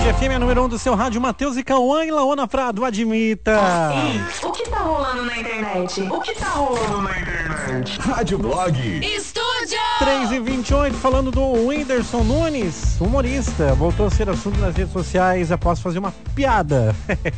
Estúdio FM é número 1 do seu rádio, Matheus e Cauã e Laona Prado, admita. Ei, o que tá rolando na internet? O que tá rolando na internet? Rádio Blog. Estúdio! 3h28, falando do Whindersson Nunes, humorista, voltou a ser assunto nas redes sociais após fazer uma piada.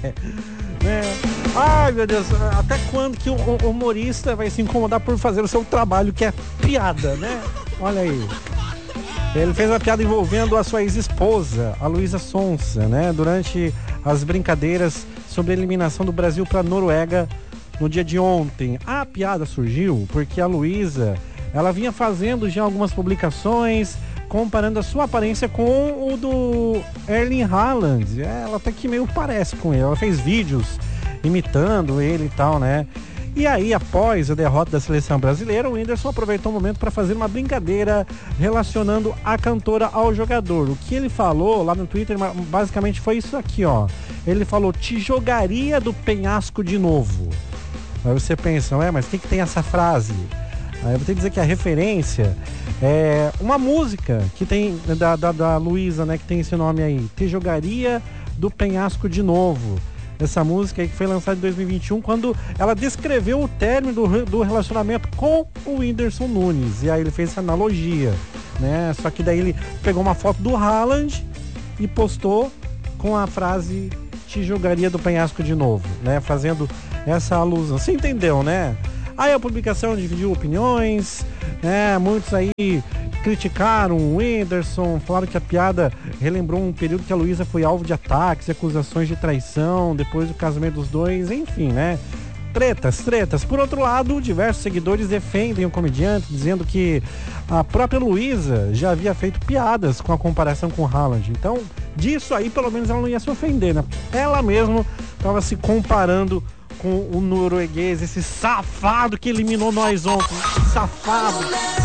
Né? Ai, meu Deus, até quando que o humorista vai se incomodar por fazer o seu trabalho, que é piada, né? Olha aí. Ele fez uma piada envolvendo a sua ex-esposa, a Luísa Sonza, né? Durante as brincadeiras sobre a eliminação do Brasil para a Noruega no dia de ontem. A piada surgiu porque a Luísa, ela vinha fazendo já algumas publicações comparando a sua aparência com o do Erling Haaland. Ela até que meio parece com ele. Ela fez vídeos imitando ele e tal, né? E aí, após a derrota da seleção brasileira, o Whindersson aproveitou o momento para fazer uma brincadeira relacionando a cantora ao jogador. O que ele falou lá no Twitter, basicamente foi isso aqui, ó. Ele falou, te jogaria do penhasco de novo. Aí você pensa, mas o que tem essa frase? Aí eu vou ter que dizer que a referência é uma música que tem da Luísa, né, que tem esse nome aí, te jogaria do penhasco de novo. Essa música aí que foi lançada em 2021, quando ela descreveu o término do relacionamento com o Whindersson Nunes. E aí ele fez essa analogia, né? Só que daí ele pegou uma foto do Haaland e postou com a frase te jogaria do penhasco de novo, né? Fazendo essa alusão. Você entendeu, né? Aí a publicação dividiu opiniões, né? Muitos aí criticaram o Whindersson, falaram que a piada relembrou um período que a Luísa foi alvo de ataques e acusações de traição depois do casamento dos dois, enfim, né? Tretas. Por outro lado, diversos seguidores defendem o comediante, dizendo que a própria Luísa já havia feito piadas com a comparação com o Haaland. Então, disso aí, pelo menos ela não ia se ofender, né? Ela mesma estava se comparando com o norueguês, esse safado que eliminou nós ontem. Safado.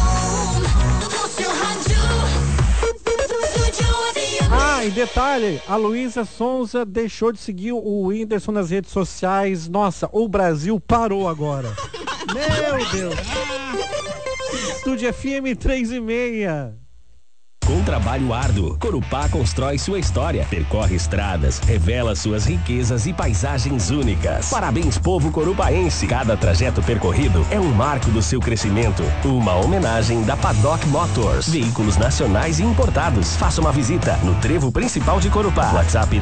E detalhe, a Luísa Sonza deixou de seguir o Whindersson nas redes sociais. Nossa, o Brasil parou agora. Meu Deus. Estúdio FM 3h30. Com trabalho árduo, Corupá constrói sua história, percorre estradas, revela suas riquezas e paisagens únicas. Parabéns, povo corupaense! Cada trajeto percorrido é um marco do seu crescimento. Uma homenagem da Paddock Motors. Veículos nacionais e importados. Faça uma visita no trevo principal de Corupá. WhatsApp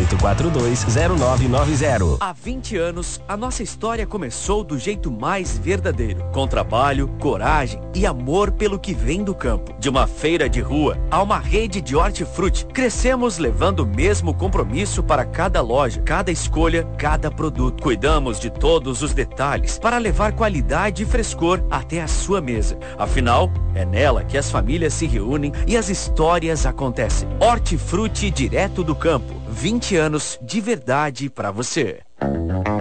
38420990. Há 20 anos, a nossa história começou do jeito mais verdadeiro. Com trabalho, coragem e amor pelo que vem do campo. De uma feira de rua a uma rede de hortifruti, crescemos levando o mesmo compromisso para cada loja, cada escolha, cada produto. Cuidamos de todos os detalhes para levar qualidade e frescor até a sua mesa. Afinal, é nela que as famílias se reúnem e as histórias acontecem. Hortifruti direto do campo. 20 anos de verdade para você.